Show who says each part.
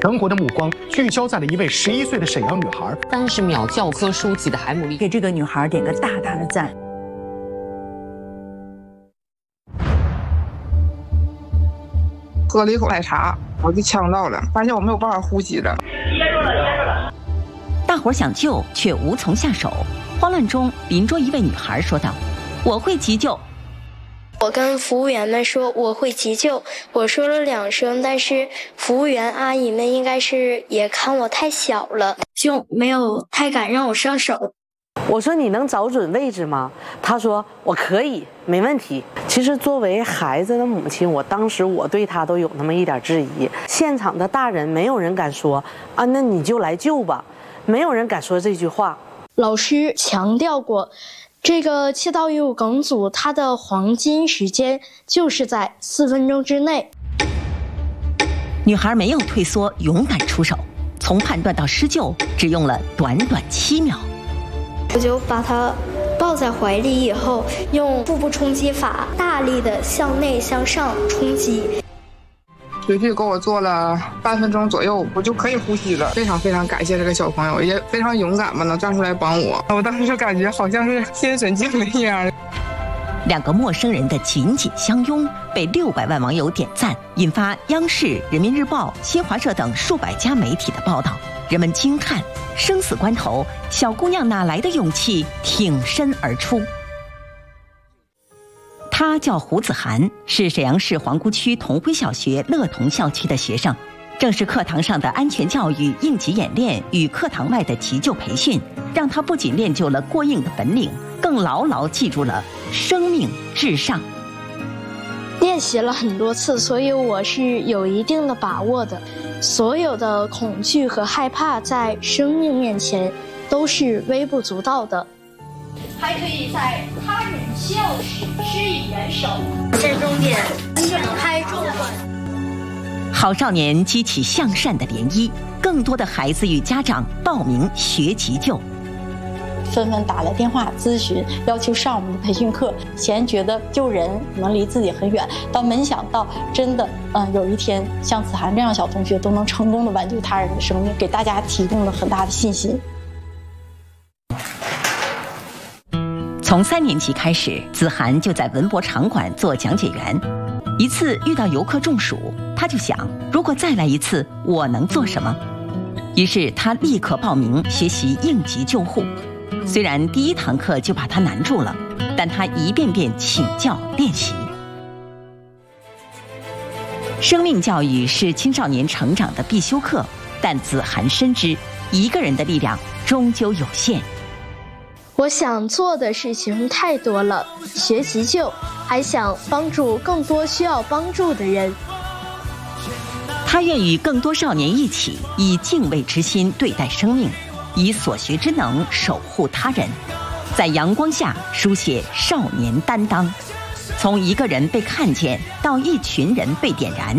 Speaker 1: 全国的目光聚焦在了一位11岁的沈阳女孩。
Speaker 2: 30秒教科书级的海姆立，
Speaker 3: 给这个女孩点个大大的赞。
Speaker 4: 喝了一口奶茶，我就呛到了，发现我没有办法呼吸了。
Speaker 5: 噎住了！
Speaker 6: 大伙想救却无从下手，慌乱中，邻桌一位女孩说道：“我会急救。”
Speaker 7: 我跟服务员们说我会急救，我说了2声，但是服务员阿姨们应该是也看我太小了，就没有太敢让我上手。
Speaker 8: 我说你能找准位置吗？他说我可以，没问题。其实作为孩子的母亲，当时我对他都有那么一点质疑。现场的大人没有人敢说啊，那你就来救吧，没有人敢说这句话。
Speaker 7: 老师强调过，这个气道异物梗阻它的黄金时间就是在4分钟之内。
Speaker 6: 女孩没有退缩，勇敢出手，从判断到施救只用了短短7秒。
Speaker 7: 我就把她抱在怀里以后，用腹部冲击法大力的向内向上冲击。
Speaker 4: 持续给我做了半分钟左右，我就可以呼吸了。非常非常感谢这个小朋友，也非常勇敢吧，能站出来帮我。我当时就感觉好像是天神降临一样。
Speaker 6: 2个陌生人的紧紧相拥被600万网友点赞，引发央视、人民日报、新华社等数百家媒体的报道。人们惊叹：生死关头，小姑娘哪来的勇气挺身而出？她叫胡子涵，是沈阳市皇姑区同辉小学乐童校区的学生。正是课堂上的安全教育、应急演练与课堂外的急救培训，让她不仅练就了过硬的本领，更牢牢记住了生命至上。
Speaker 7: 练习了很多次，所以我是有一定的把握的。所有的恐惧和害怕在生命面前都是微不足道的。
Speaker 5: 还可以在他人需要时施以援手。
Speaker 7: 现终点，展开重管。
Speaker 6: 好少年激起向善的涟漪，更多的孩子与家长报名学急救。
Speaker 9: 纷纷打来电话咨询，要求上我们的培训课。前觉得救人可能离自己很远，但没想到真的，有一天像子涵这样小同学都能成功的挽救他人的生命，给大家提供了很大的信心。
Speaker 6: 从3年级开始，子涵就在文博场馆做讲解员。一次遇到游客中暑，他就想，如果再来一次，我能做什么？于是他立刻报名学习应急救护。虽然第1堂课就把他难住了，但他一遍遍请教练习。生命教育是青少年成长的必修课，但子涵深知，一个人的力量终究有限。
Speaker 7: 我想做的事情太多了，学急救，还想帮助更多需要帮助的人。
Speaker 6: 他愿与更多少年一起，以敬畏之心对待生命，以所学之能守护他人，在阳光下书写少年担当，从一个人被看见到一群人被点燃，